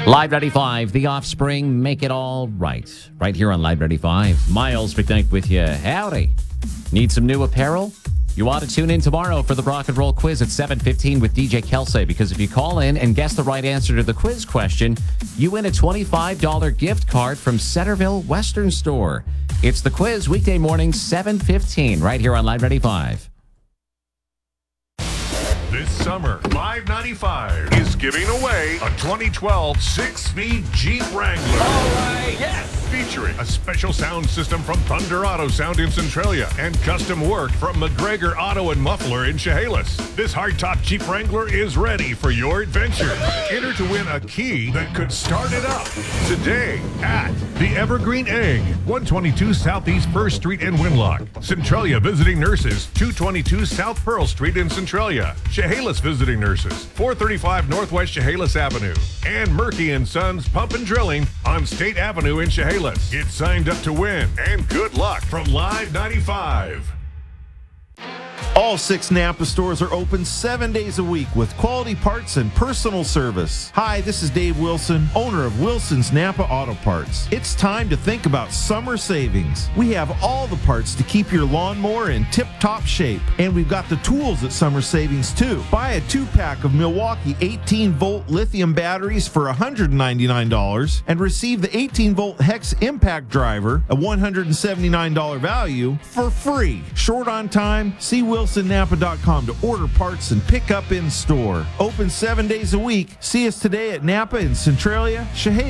Live 95, The Offspring, Make It All Right. Right here on Live 95. Miles McKnight with you. Howdy. Need some new apparel? You want to tune in tomorrow for the Rock and Roll quiz at 7:15 with DJ Kelsey, because if you call in and guess the right answer to the quiz question, you win a $25 gift card from Centerville Western Store. It's the quiz weekday morning, 7:15, right here on Live 95. This summer, Live 95 is giving away a 2012 6-speed Jeep Wrangler. All right, yes! Featuring a special sound system from Thunder Auto Sound in Centralia and custom work from McGregor Auto and Muffler in Chehalis. This hardtop Jeep Wrangler is ready for your adventure. Enter to win a key that could start it up today at the Evergreen Egg, 122 Southeast 1st Street in Winlock. Centralia Visiting Nurses, 222 South Pearl Street in Centralia. Chehalis Visiting Nurses, 435 Northwest Chehalis Avenue. And Murky & Sons Pump and Drilling on State Avenue in Chehalis. Get signed up to win, and good luck from Live 95. All 6 Napa stores are open 7 days a week with quality parts and personal service. Hi, this is Dave Wilson, owner of Wilson's Napa Auto Parts. It's time to think about summer savings. We have all the parts to keep your lawnmower in tip-top shape, and we've got the tools at summer savings too. Buy a 2-pack of Milwaukee 18-volt lithium batteries for $199 and receive the 18-volt Hex Impact Driver, a $179 value, for free. Short on time? See WilsonNapa.com to order parts and pick up in store. Open 7 days a week. See us today at Napa in Centralia, Chehalis,